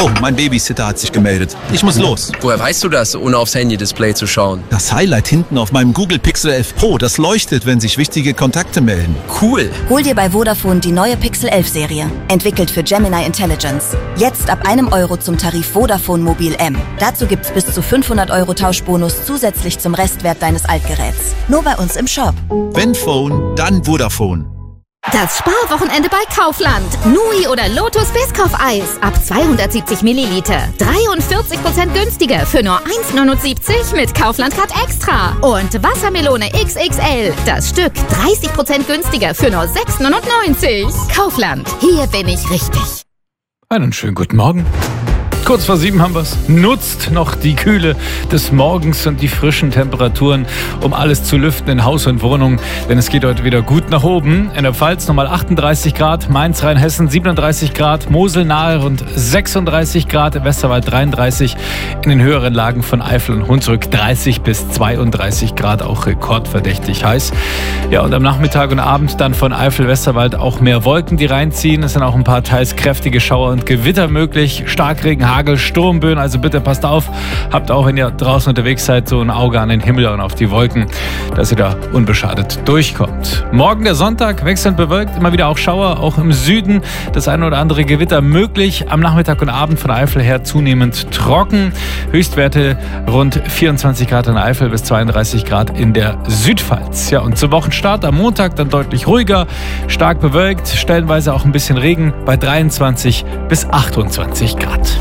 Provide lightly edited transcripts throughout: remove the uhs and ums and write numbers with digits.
Oh, mein Babysitter hat sich gemeldet. Ich muss los. Woher weißt du das, ohne aufs Handy-Display zu schauen? Das Highlight hinten auf meinem Google Pixel 11 Pro, das leuchtet, wenn sich wichtige Kontakte melden. Cool. Hol dir bei Vodafone die neue Pixel 11 Serie. Entwickelt für Gemini Intelligence. Jetzt ab €1 zum Tarif Vodafone Mobil M. Dazu gibt's bis zu 500 € Tauschbonus zusätzlich zum Restwert deines Altgeräts. Nur bei uns im Shop. Wenn Phone, dann Vodafone. Das Sparwochenende bei Kaufland. Nui oder Lotus Biscoff-Eis ab 270 Milliliter. 43% günstiger für nur 1,79 mit Kaufland Card Extra. Und Wassermelone XXL. Das Stück 30% günstiger für nur 6,99. Kaufland. Hier bin ich richtig. Einen schönen guten Morgen. Kurz vor 7 haben wir es. Nutzt noch die Kühle des Morgens und die frischen Temperaturen, um alles zu lüften in Haus und Wohnung. Denn es geht heute wieder gut nach oben. In der Pfalz nochmal 38 Grad, Mainz, Rheinhessen 37 Grad, Mosel nahe rund 36 Grad, im Westerwald 33, in den höheren Lagen von Eifel und Hunsrück 30 bis 32 Grad, auch rekordverdächtig heiß. Ja, und am Nachmittag und Abend dann von Eifel, Westerwald auch mehr Wolken, die reinziehen. Es sind auch ein paar teils kräftige Schauer und Gewitter möglich. Starkregen, Hagel, Sturmböen, also bitte passt auf. Habt auch, wenn ihr draußen unterwegs seid, so ein Auge an den Himmel und auf die Wolken, dass ihr da unbeschadet durchkommt. Morgen der Sonntag, wechselnd bewölkt, immer wieder auch Schauer, auch im Süden das eine oder andere Gewitter möglich. Am Nachmittag und Abend von Eifel her zunehmend trocken. Höchstwerte rund 24 Grad in Eifel bis 32 Grad in der Südpfalz. Ja, und zum Wochenstart am Montag dann deutlich ruhiger, stark bewölkt, stellenweise auch ein bisschen Regen bei 23 bis 28 Grad.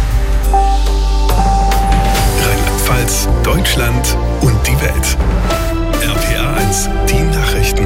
Rheinland-Pfalz, Deutschland und die Welt. RPA 1, die Nachrichten.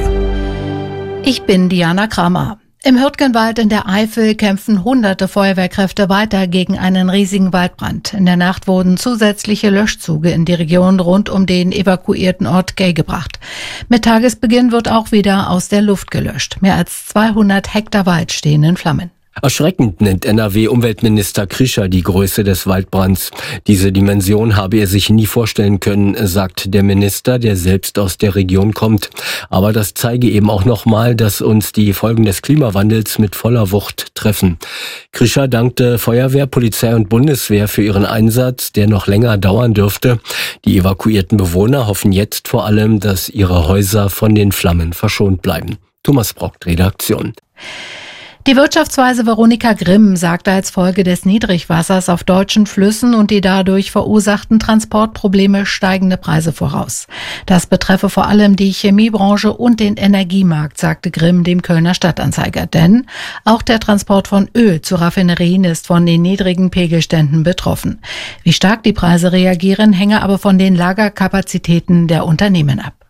Ich bin Diana Kramer. Im Hürtgenwald in der Eifel kämpfen hunderte Feuerwehrkräfte weiter gegen einen riesigen Waldbrand. In der Nacht wurden zusätzliche Löschzüge in die Region rund um den evakuierten Ort Gey gebracht. Mit Tagesbeginn wird auch wieder aus der Luft gelöscht. Mehr als 200 Hektar Wald stehen in Flammen. Erschreckend nennt NRW-Umweltminister Krischer die Größe des Waldbrands. Diese Dimension habe er sich nie vorstellen können, sagt der Minister, der selbst aus der Region kommt. Aber das zeige eben auch nochmal, dass uns die Folgen des Klimawandels mit voller Wucht treffen. Krischer dankte Feuerwehr, Polizei und Bundeswehr für ihren Einsatz, der noch länger dauern dürfte. Die evakuierten Bewohner hoffen jetzt vor allem, dass ihre Häuser von den Flammen verschont bleiben. Thomas Brockt, Redaktion. Die Wirtschaftsweise Veronika Grimm sagte als Folge des Niedrigwassers auf deutschen Flüssen und die dadurch verursachten Transportprobleme steigende Preise voraus. Das betreffe vor allem die Chemiebranche und den Energiemarkt, sagte Grimm dem Kölner Stadtanzeiger. Denn auch der Transport von Öl zu Raffinerien ist von den niedrigen Pegelständen betroffen. Wie stark die Preise reagieren, hänge aber von den Lagerkapazitäten der Unternehmen ab.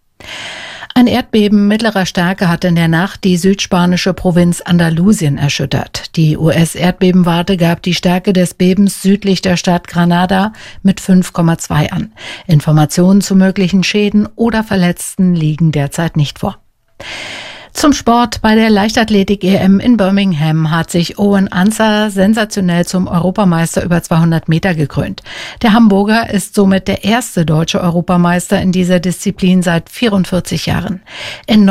Ein Erdbeben mittlerer Stärke hat in der Nacht die südspanische Provinz Andalusien erschüttert. Die US-Erdbebenwarte gab die Stärke des Bebens südlich der Stadt Granada mit 5,2 an. Informationen zu möglichen Schäden oder Verletzten liegen derzeit nicht vor. Zum Sport. Bei der Leichtathletik-EM in Birmingham hat sich Owen Ansah sensationell zum Europameister über 200 Meter gekrönt. Der Hamburger ist somit der erste deutsche Europameister in dieser Disziplin seit 44 Jahren. In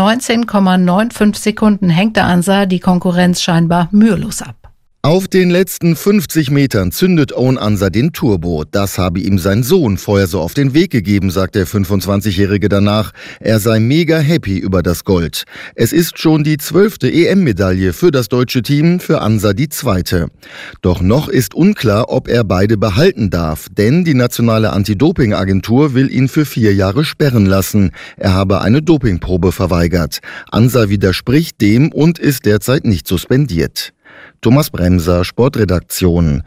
19,95 Sekunden hängte Ansah die Konkurrenz scheinbar mühelos ab. Auf den letzten 50 Metern zündet Owen Ansah den Turbo. Das habe ihm sein Sohn vorher so auf den Weg gegeben, sagt der 25-Jährige danach. Er sei mega happy über das Gold. Es ist schon die 12. EM-Medaille für das deutsche Team, für Ansah die 2. Doch noch ist unklar, ob er beide behalten darf. Denn die nationale Anti-Doping-Agentur will ihn für 4 Jahre sperren lassen. Er habe eine Dopingprobe verweigert. Ansah widerspricht dem und ist derzeit nicht suspendiert. Thomas Bremser, Sportredaktion.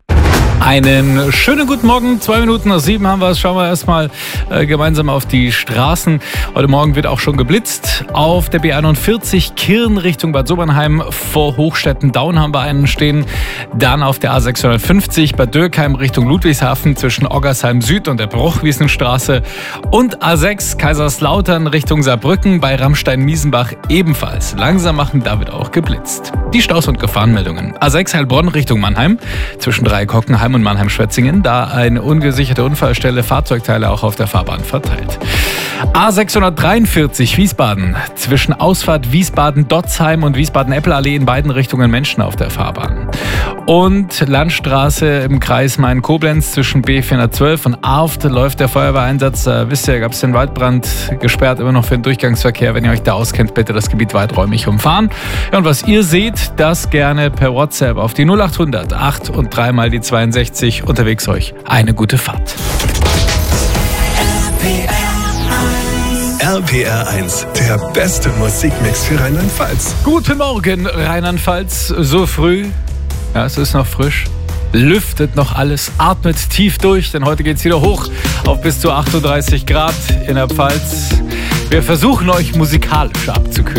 Einen schönen guten Morgen, 2 Minuten nach 7 haben wir es. Schauen wir erstmal gemeinsam auf die Straßen. Heute Morgen wird auch schon geblitzt. Auf der B41 Kirn Richtung Bad Sobernheim vor Hochstetten-Daun haben wir einen stehen. Dann auf der A650 Bad Dürkheim Richtung Ludwigshafen zwischen Oggersheim Süd und der Bruchwiesenstraße. Und A6 Kaiserslautern Richtung Saarbrücken bei Rammstein-Miesenbach ebenfalls. Langsam machen, da wird auch geblitzt. Die Staus- und Gefahrenmeldungen. A6 Heilbronn Richtung Mannheim zwischen Dreieck-Hockenheim und Mannheim-Schwetzingen, da eine ungesicherte Unfallstelle, Fahrzeugteile auch auf der Fahrbahn verteilt. A643 Wiesbaden, zwischen Ausfahrt Wiesbaden-Dotzheim und Wiesbaden-Eppelallee in beiden Richtungen Menschen auf der Fahrbahn. Und Landstraße im Kreis Main-Koblenz zwischen B412 und Arft läuft der Feuerwehreinsatz. Wisst ihr, gab es den Waldbrand gesperrt, immer noch für den Durchgangsverkehr. Wenn ihr euch da auskennt, bitte das Gebiet weiträumig umfahren. Ja, und was ihr seht, das gerne per WhatsApp auf die 0800 8 und 3 mal die 62. Unterwegs euch eine gute Fahrt. RPR 1, der beste Musikmix für Rheinland-Pfalz. Guten Morgen, Rheinland-Pfalz. So früh, ja, es ist noch frisch. Lüftet noch alles, atmet tief durch, denn heute geht es wieder hoch auf bis zu 38 Grad in der Pfalz. Wir versuchen euch musikalisch abzukühlen.